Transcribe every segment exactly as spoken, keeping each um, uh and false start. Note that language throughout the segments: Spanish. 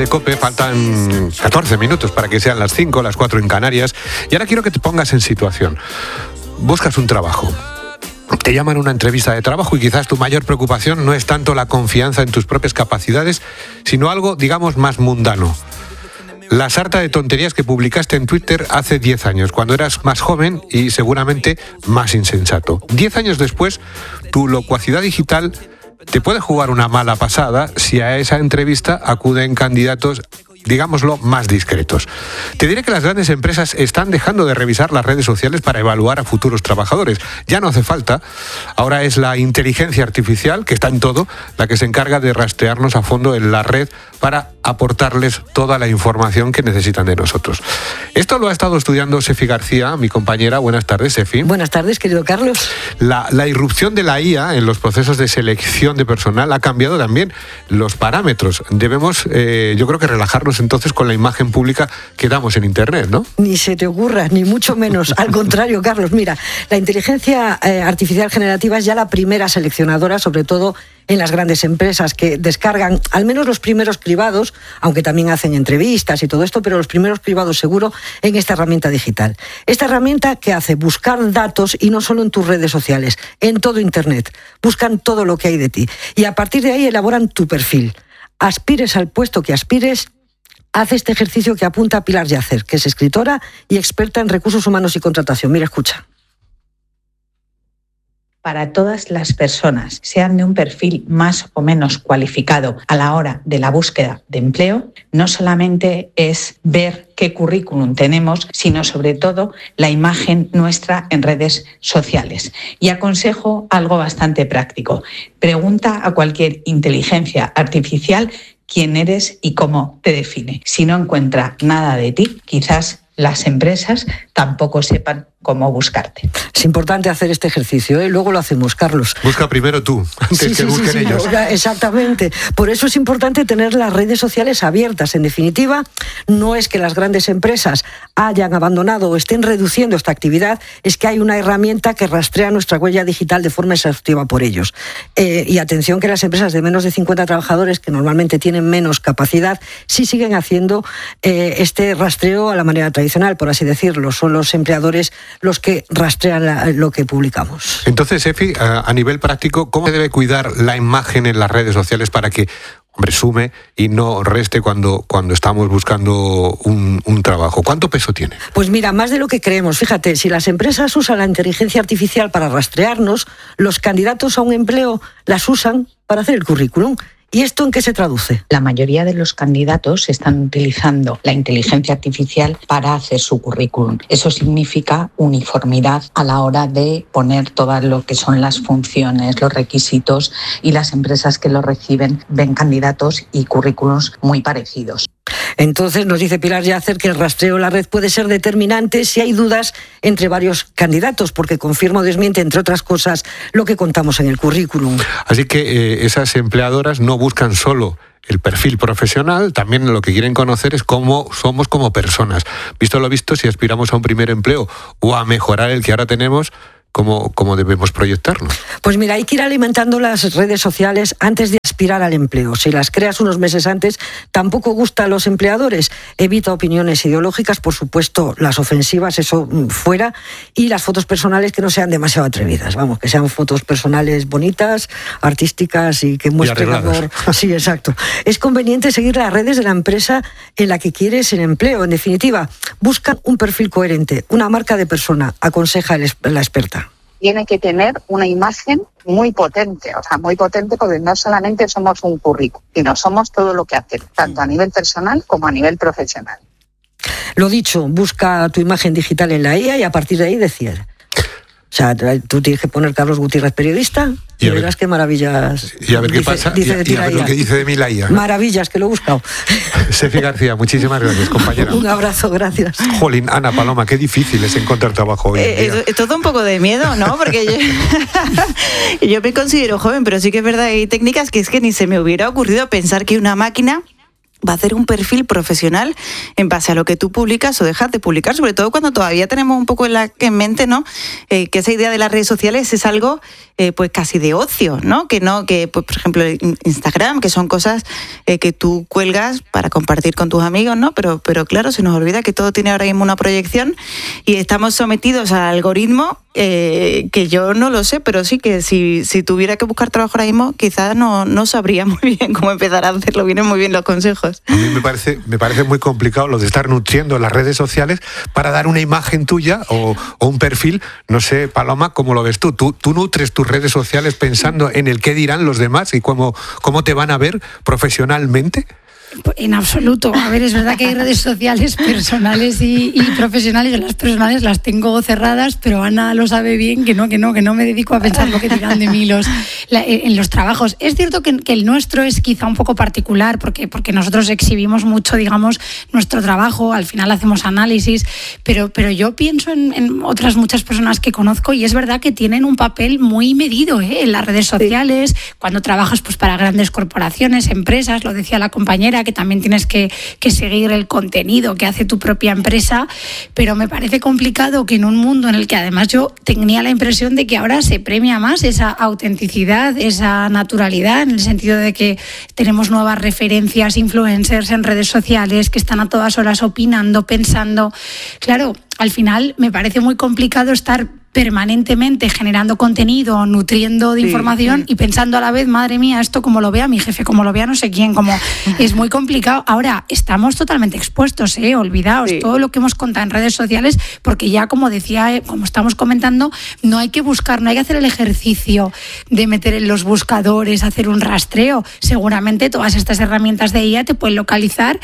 de COPE, faltan catorce minutos para que sean las cinco, las cuatro en Canarias. Y ahora quiero que te pongas en situación. Buscas un trabajo. Te llaman a una entrevista de trabajo y quizás tu mayor preocupación no es tanto la confianza en tus propias capacidades, sino algo, digamos, más mundano. La sarta de tonterías que publicaste en Twitter hace diez años, cuando eras más joven y seguramente más insensato. Diez años después, tu locuacidad digital te puede jugar una mala pasada si a esa entrevista acuden candidatos, digámoslo, más discretos. Te diré que las grandes empresas están dejando de revisar las redes sociales para evaluar a futuros trabajadores. Ya no hace falta. Ahora es la inteligencia artificial, que está en todo, la que se encarga de rastrearnos a fondo en la red para aportarles toda la información que necesitan de nosotros. Esto lo ha estado estudiando Sefi García, mi compañera. Buenas tardes, Sefi. Buenas tardes, querido Carlos. La, la irrupción de la I A en los procesos de selección de personal ha cambiado también los parámetros. Debemos, eh, yo creo que relajarnos entonces con la imagen pública que damos en Internet, ¿no? Ni se te ocurra, ni mucho menos. Al contrario, Carlos, mira, la inteligencia eh, artificial generativa es ya la primera seleccionadora, sobre todo en las grandes empresas que descargan, al menos los primeros cribados, aunque también hacen entrevistas y todo esto, pero los primeros cribados seguro en esta herramienta digital. Esta herramienta que hace buscar datos y no solo en tus redes sociales, en todo Internet. Buscan todo lo que hay de ti y a partir de ahí elaboran tu perfil. Aspires al puesto que aspires, hace este ejercicio que apunta a Pilar Yacer, que es escritora y experta en recursos humanos y contratación. Mira, escucha. Para todas las personas, sean de un perfil más o menos cualificado a la hora de la búsqueda de empleo, no solamente es ver qué currículum tenemos, sino sobre todo la imagen nuestra en redes sociales. Y aconsejo algo bastante práctico. Pregunta a cualquier inteligencia artificial quién eres y cómo te define. Si no encuentra nada de ti, quizás las empresas tampoco sepan cómo buscarte. Es importante hacer este ejercicio, ¿eh? Luego lo hacemos, Carlos. Busca primero tú, antes sí, que sí, busquen sí, sí, ellos. Exactamente. Por eso es importante tener las redes sociales abiertas. En definitiva, no es que las grandes empresas hayan abandonado o estén reduciendo esta actividad, es que hay una herramienta que rastrea nuestra huella digital de forma exhaustiva por ellos. Eh, y atención que las empresas de menos de cincuenta trabajadores, que normalmente tienen menos capacidad, sí siguen haciendo eh, este rastreo a la manera tradicional, por así decirlo. Son los empleadores los que rastrean la, lo que publicamos. Entonces, Efi, a nivel práctico, ¿cómo se debe cuidar la imagen en las redes sociales para que, hombre, sume y no reste cuando, cuando estamos buscando un, un trabajo? ¿Cuánto peso tiene? Pues mira, más de lo que creemos. Fíjate, si las empresas usan la inteligencia artificial para rastrearnos, los candidatos a un empleo las usan para hacer el currículum. ¿Y esto en qué se traduce? La mayoría de los candidatos están utilizando la inteligencia artificial para hacer su currículum. Eso significa uniformidad a la hora de poner todo lo que son las funciones, los requisitos, y las empresas que lo reciben ven candidatos y currículums muy parecidos. Entonces nos dice Pilar Yacer que el rastreo en la red puede ser determinante si hay dudas entre varios candidatos, porque confirma o desmiente, entre otras cosas, lo que contamos en el currículum. Así que eh, esas empleadoras no buscan solo el perfil profesional, también lo que quieren conocer es cómo somos como personas. Visto lo visto, si aspiramos a un primer empleo o a mejorar el que ahora tenemos, ¿Cómo, ¿Cómo debemos proyectarnos? Pues mira, hay que ir alimentando las redes sociales antes de aspirar al empleo. Si las creas unos meses antes, tampoco gusta a los empleadores. Evita opiniones ideológicas, por supuesto, las ofensivas, eso fuera, y las fotos personales que no sean demasiado atrevidas. Vamos, que sean fotos personales bonitas, artísticas y que muestren amor. Sí, exacto. Es conveniente seguir las redes de la empresa en la que quieres el empleo. En definitiva, busca un perfil coherente, una marca de persona, aconseja la experta. Tiene que tener una imagen muy potente, o sea, muy potente porque no solamente somos un currículum, sino somos todo lo que hacemos, tanto a nivel personal como a nivel profesional. Lo dicho, busca tu imagen digital en la I A y a partir de ahí decide. O sea, tú tienes que poner Carlos Gutiérrez periodista y, y verás qué maravillas. Y a ver qué dice, pasa. Dice y, de y a ver lo que dice de mí la I A. Maravillas, que lo he buscado. Sefi García, muchísimas gracias, compañera. Un abrazo, gracias. Jolín, Ana Paloma, qué difícil es encontrar trabajo hoy en día. Eh, es todo un poco de miedo, ¿no? Porque yo, yo me considero joven, pero sí que es verdad, hay técnicas que es que ni se me hubiera ocurrido pensar que una máquina va a hacer un perfil profesional en base a lo que tú publicas o dejas de publicar, sobre todo cuando todavía tenemos un poco en, la, en mente, ¿no? Eh, que esa idea de las redes sociales es algo eh, pues casi de ocio, ¿no? Que no, que pues, por ejemplo Instagram, que son cosas eh, que tú cuelgas para compartir con tus amigos, ¿no? Pero, pero claro, se nos olvida que todo tiene ahora mismo una proyección y estamos sometidos al algoritmo eh, que yo no lo sé, pero sí que si, si tuviera que buscar trabajo ahora mismo, quizás no, no sabría muy bien cómo empezar a hacerlo. Vienen muy bien los consejos. A mí me parece, me parece muy complicado lo de estar nutriendo las redes sociales para dar una imagen tuya o, o un perfil. No sé, Paloma, ¿cómo lo ves tú? tú? Tú nutres tus redes sociales pensando en el qué dirán los demás y cómo, cómo te van a ver profesionalmente. En absoluto. A ver, es verdad que hay redes sociales personales y, y profesionales. Yo las personales las tengo cerradas, pero Ana lo sabe bien, que no, que no, que no me dedico a pensar lo que dirán de mí los, la, en los trabajos. Es cierto que, que el nuestro es quizá un poco particular, porque, porque nosotros exhibimos mucho, digamos, nuestro trabajo, al final hacemos análisis, pero, pero yo pienso en, en otras muchas personas que conozco y es verdad que tienen un papel muy medido ¿eh? en las redes sociales, sí. Cuando trabajas pues, para grandes corporaciones, empresas, lo decía la compañera, que también tienes que, que seguir el contenido que hace tu propia empresa, pero me parece complicado que en un mundo en el que además yo tenía la impresión de que ahora se premia más esa autenticidad, esa naturalidad, en el sentido de que tenemos nuevas referencias, influencers en redes sociales que están a todas horas opinando, pensando. Claro, al final me parece muy complicado estar permanentemente generando contenido, nutriendo de sí, información sí. y pensando a la vez, madre mía, esto como lo vea mi jefe, como lo vea no sé quién, como es muy complicado. Ahora, estamos totalmente expuestos, ¿eh? Olvidaos sí. todo lo que hemos contado en redes sociales, porque ya, como decía, como estamos comentando, no hay que buscar, no hay que hacer el ejercicio de meter en los buscadores, hacer un rastreo. Seguramente todas estas herramientas de I A te pueden localizar.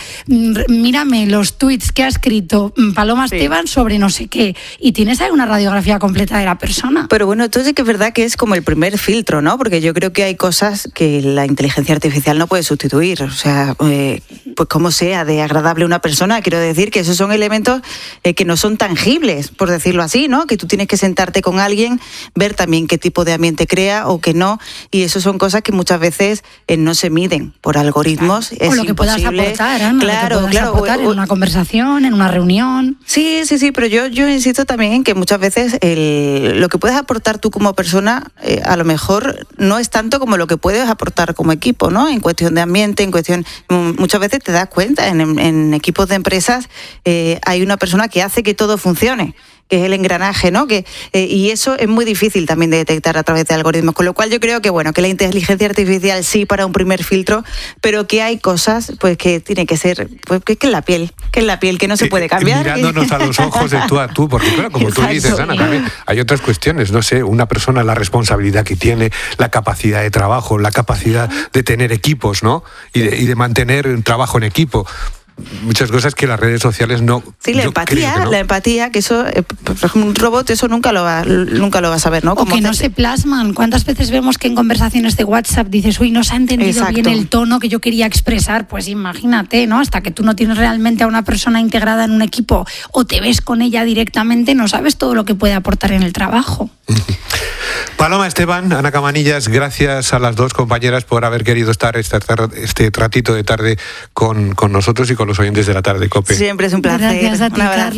Mírame los tweets que ha escrito Paloma sí. Esteban sobre no sé qué, y tienes ahí una radiografía completa de la persona. Pero bueno, entonces que es verdad que es como el primer filtro, ¿no? Porque yo creo que hay cosas que la inteligencia artificial no puede sustituir. O sea, eh, pues como sea de agradable una persona, quiero decir que esos son elementos eh, que no son tangibles, por decirlo así, ¿no? Que tú tienes que sentarte con alguien, ver también qué tipo de ambiente crea o que no, y eso son cosas que muchas veces eh, no se miden por algoritmos. Claro. Es o lo que imposible. puedas aportar, Ana, claro, lo que puedas claro, aportar o, o, en una conversación, en una reunión. Sí, sí, sí, pero yo, yo insisto también en que muchas veces el lo que puedes aportar tú como persona eh, a lo mejor no es tanto como lo que puedes aportar como equipo, ¿no? En cuestión de ambiente, en cuestión... Muchas veces te das cuenta, en, en equipos de empresas eh, hay una persona que hace que todo funcione, que es el engranaje, ¿no? Que, eh, y eso es muy difícil también de detectar a través de algoritmos, con lo cual yo creo que, bueno, que la inteligencia artificial sí para un primer filtro, pero que hay cosas, pues, que tiene que ser, pues, que es la piel, que es la piel, que no se puede cambiar. Eh, mirándonos a los ojos de tú a tú, porque claro, como Exacto. tú dices, Ana, también hay otras cuestiones, no sé, una persona, la responsabilidad que tiene, la capacidad de trabajo, la capacidad de tener equipos, ¿no? Y de, y de mantener un trabajo en equipo. Muchas cosas que las redes sociales no... Sí, la empatía, que no. la empatía, que eso, eh, por ejemplo, un robot eso nunca lo va, nunca lo va a saber, ¿no? O que no se plasman. ¿Cuántas veces vemos que en conversaciones de WhatsApp dices, uy, no se ha entendido Exacto. bien el tono que yo quería expresar? Pues imagínate, ¿no? Hasta que tú no tienes realmente a una persona integrada en un equipo o te ves con ella directamente, no sabes todo lo que puede aportar en el trabajo. Paloma Esteban, Ana Cabanillas, gracias a las dos compañeras por haber querido estar este, este ratito de tarde con, con nosotros y con los oyentes de la tarde, COPE. Siempre es un placer. Gracias a ti, un abrazo. Carlos.